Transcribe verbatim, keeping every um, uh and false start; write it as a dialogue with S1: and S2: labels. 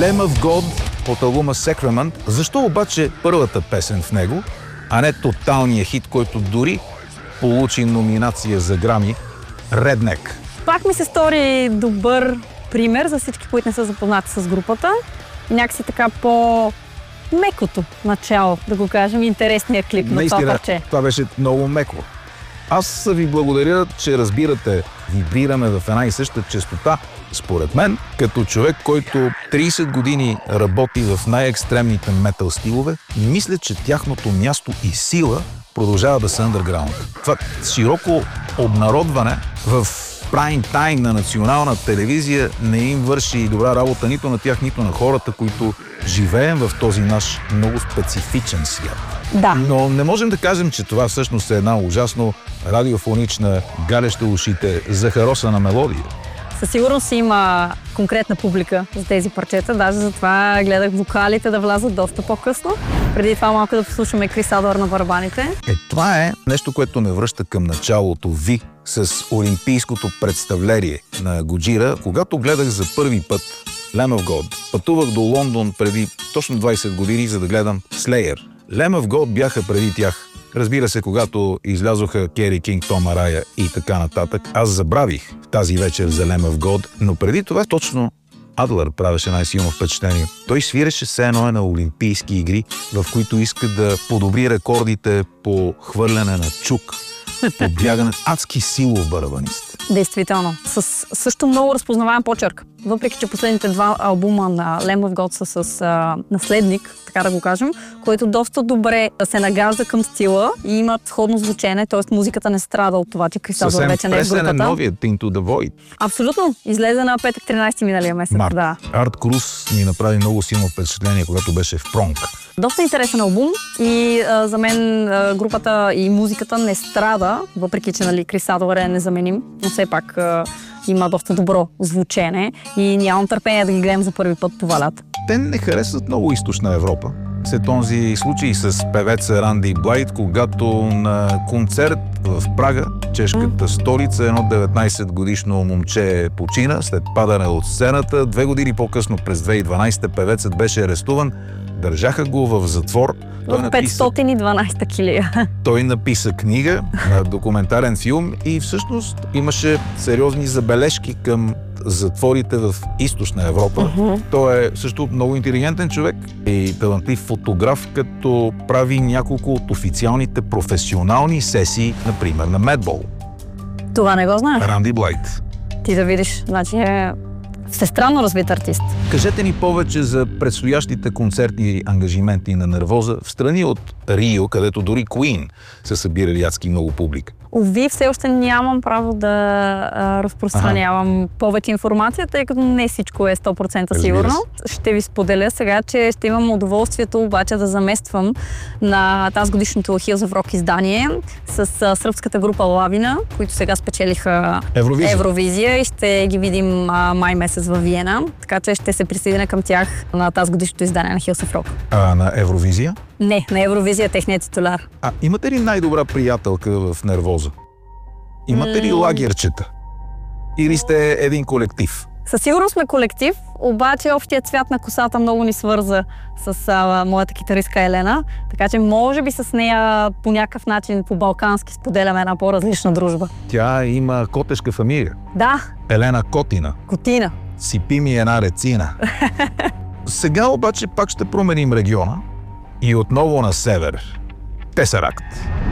S1: Lamb of God от албума Sacrament. Защо обаче първата песен в него, а не тоталният хит, който дори получи номинация за Грами, Redneck?
S2: Пак ми се стори добър пример за всички, които не са запознати с групата. Някакси така по... мекото начало, да го кажем, интересния клип на това парче.
S1: Това беше много меко. Аз ви благодаря, че разбирате, вибрираме в една и съща честота. Според мен, като човек, който трийсет години работи в най-екстремните метал стилове, мисля, че тяхното място и сила продължава да са underground. Това широко обнародване в прайм тайм на национална телевизия не им върши добра работа нито на тях, нито на хората, които живеем в този наш много специфичен свят.
S2: Да.
S1: Но не можем да кажем, че това всъщност е една ужасно радиофонична, галеща ушите, захаросана мелодия.
S2: Със сигурност има конкретна публика за тези парчета, даже затова гледах вокалите да влязат доста по-късно. Преди това малко да послушаме Крис Адор на барабаните.
S1: Е, това е нещо, което ме връща към началото ви с олимпийското представление на Годжира. Когато гледах за първи път Lamb of God, пътувах до Лондон преди точно двайсет години, за да гледам Slayer. Lamb of God бяха преди тях. Разбира се, когато излязоха Кери Кинг, Том Арая и така нататък, аз забравих тази вечер за Lamb of God, но преди това точно Адлър правеше най-силно впечатление. Той свиреше все едно е на олимпийски игри, в които иска да подобри рекордите по хвърляне на чук, по бягане. Адски силов барабанист.
S2: Действително. С също много разпознаваем почерк. Въпреки че последните два албума на Lamb of God са с а, наследник, така да го кажем, който доста добре се нагажда към стила и има сходно звучене, т.е. музиката не страда от това, че Крис Адор вече не е в групата.
S1: Съвсем пресен е новият Into the Void.
S2: Абсолютно. Излезе на петък тринайсети миналия месец.
S1: Март.
S2: Да.
S1: Арт Круз ми направи много силно впечатление, когато беше в Пронг.
S2: Доста интересен албум и а, за мен а, групата и музиката не страда, въпреки че нали, Крис Адор е незаменим, но все пак а, има доста добро звучене и нямам търпение да ги гледам за първи път това лято.
S1: Те не харесват много източна Европа. След този случай с певеца Ранди Блайт, когато на концерт в Прага, чешката столица, едно деветнайсет годишно момче почина след падане от сцената. Две години по-късно, през две хиляди и дванайсета, певецът беше арестуван. Държаха го в затвор.
S2: В петстотин и дванайсета килия.
S1: Той написа книга, документален филм и всъщност имаше сериозни забележки към затворите в източна Европа. Uh-huh. Той е също много интелигентен човек и талантлив фотограф, като прави няколко от официалните професионални сесии, например на Медбол.
S2: Това не го знаеш.
S1: Ранди Блайт.
S2: Ти да видиш, значи е всестранно развит артист.
S1: Кажете ни повече за предстоящите концертни ангажименти на Нервоза в страни от Рио, където дори Queen са събирали адски много публика.
S2: Ови, все още нямам право да а, разпространявам ага. повече информация, тъй като не всичко е сто процента сигурно. Ще ви споделя сега, че ще имам удоволствието обаче да замествам на тази годишното Hills of Rock издание с а, сръбската група Лавина, които сега спечелиха
S1: Евровизия,
S2: Евровизия и ще ги видим а, май месец във Виена. Така че ще се присъединя към тях на тази годишното издание на Hills of Rock.
S1: А на Евровизия?
S2: Не, на Евровизия техният титуляр.
S1: А имате ли най-добра приятелка в Нервоза? Имате ли лагерчета? Или сте един колектив?
S2: Със сигурност сме колектив, обаче общият цвят на косата много ни свърза с а, моята китаристка Елена, така че може би с нея по някакъв начин по-балкански споделяме една по-различна дружба.
S1: Тя има котешка фамилия.
S2: Да.
S1: Елена Котина.
S2: Котина.
S1: Сипи ми една рецина. Сега обаче пак ще променим региона и отново на север. Тесаракт.